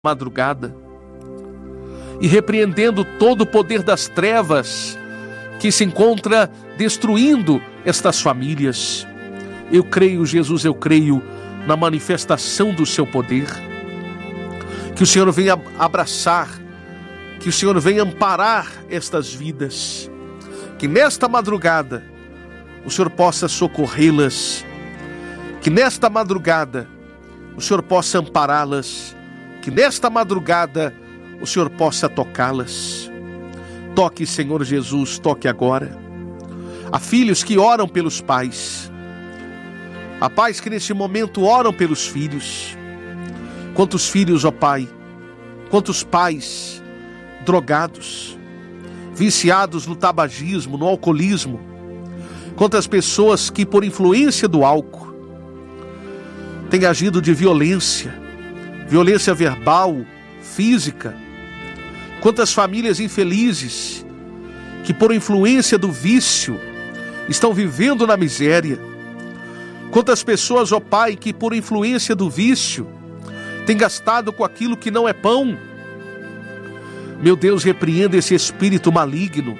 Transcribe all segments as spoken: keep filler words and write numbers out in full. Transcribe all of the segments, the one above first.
madrugada e repreendendo todo o poder das trevas que se encontra destruindo estas famílias. Eu creio, Jesus, eu creio na manifestação do seu poder, que o Senhor venha abraçar, que o Senhor venha amparar estas vidas, que nesta madrugada o Senhor possa socorrê-las, que nesta madrugada o Senhor possa ampará-las, que nesta madrugada o Senhor possa tocá-las. Toque, Senhor Jesus, toque agora. Há filhos que oram pelos pais, há pais que neste momento oram pelos filhos. Quantos filhos, ó Pai, quantos pais drogados, viciados no tabagismo, no alcoolismo, quantas pessoas que por influência do álcool têm agido de violência, violência verbal, física. Quantas famílias infelizes que por influência do vício estão vivendo na miséria. Quantas pessoas, ó Pai, que por influência do vício têm gastado com aquilo que não é pão. Meu Deus, repreenda esse espírito maligno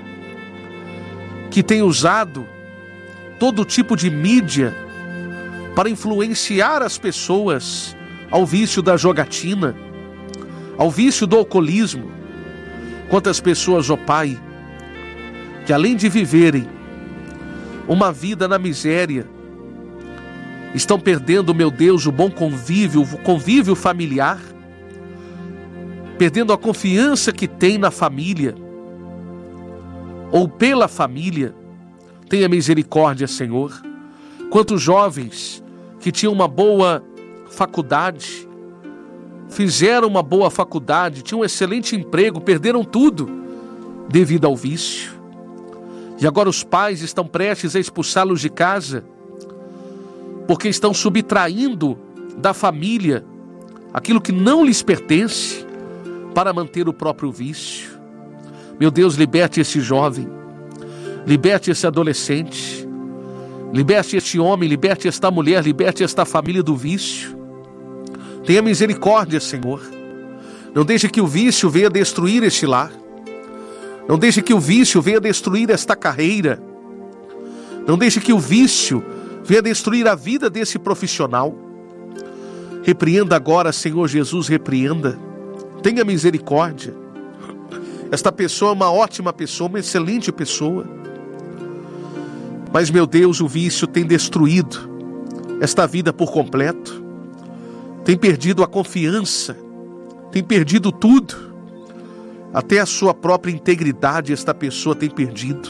que tem usado todo tipo de mídia para influenciar as pessoas ao vício da jogatina, ao vício do alcoolismo. Quantas pessoas, ó Pai, que além de viverem uma vida na miséria, estão perdendo, meu Deus, o bom convívio, o convívio familiar, perdendo a confiança que tem na família, ou pela família. Tenha misericórdia, Senhor. Quantos jovens que tinham uma boa faculdade, fizeram uma boa faculdade, tinham um excelente emprego, perderam tudo devido ao vício. E agora os pais estão prestes a expulsá-los de casa, porque estão subtraindo da família aquilo que não lhes pertence para manter o próprio vício. Meu Deus, liberte esse jovem, liberte esse adolescente, liberte este homem, liberte esta mulher, liberte esta família do vício. Tenha misericórdia, Senhor. Não deixe que o vício venha destruir este lar. Não deixe que o vício venha destruir esta carreira. Não deixe que o vício venha destruir a vida desse profissional. Repreenda agora, Senhor Jesus, repreenda. Tenha misericórdia. Esta pessoa é uma ótima pessoa, uma excelente pessoa. Mas, meu Deus, o vício tem destruído esta vida por completo. Tem perdido a confiança, tem perdido tudo. Até a sua própria integridade esta pessoa tem perdido.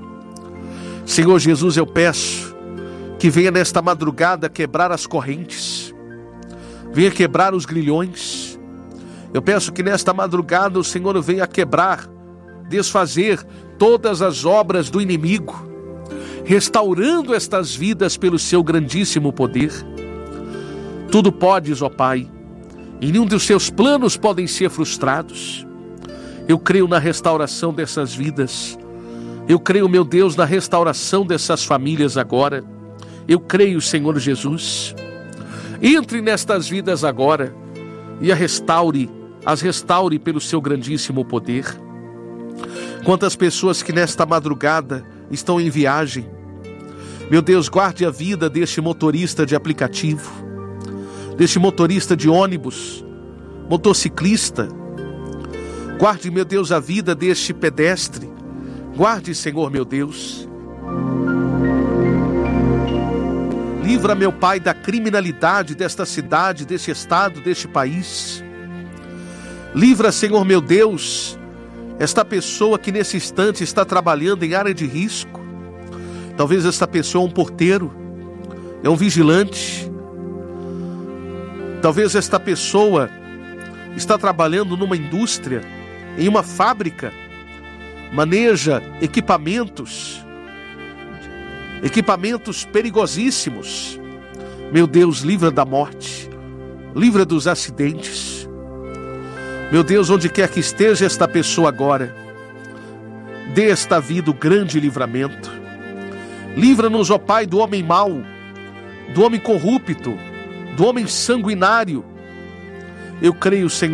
Senhor Jesus, eu peço que venha nesta madrugada quebrar as correntes, venha quebrar os grilhões. Eu peço que nesta madrugada o Senhor venha quebrar, desfazer todas as obras do inimigo, restaurando estas vidas pelo seu grandíssimo poder. Tudo podes, ó Pai, e nenhum dos seus planos podem ser frustrados. Eu creio na restauração dessas vidas. Eu creio, meu Deus, na restauração dessas famílias agora. Eu creio, Senhor Jesus. Entre nestas vidas agora e a restaure, as restaure pelo seu grandíssimo poder. Quantas pessoas que nesta madrugada estão em viagem. Meu Deus, guarde a vida deste motorista de aplicativo, deste motorista de ônibus, motociclista. Guarde, meu Deus, a vida deste pedestre. Guarde, Senhor, meu Deus. Livra, meu Pai, da criminalidade desta cidade, deste estado, deste país. Livra, Senhor, meu Deus, esta pessoa que nesse instante está trabalhando em área de risco. Talvez esta pessoa é um porteiro, é um vigilante. Talvez esta pessoa está trabalhando numa indústria, em uma fábrica, maneja equipamentos, equipamentos perigosíssimos. Meu Deus, livra da morte, livra dos acidentes. Meu Deus, onde quer que esteja esta pessoa agora, dê esta vida o grande livramento. Livra-nos, ó Pai, do homem mau, do homem corrupto, do homem sanguinário, Eu creio, Senhor,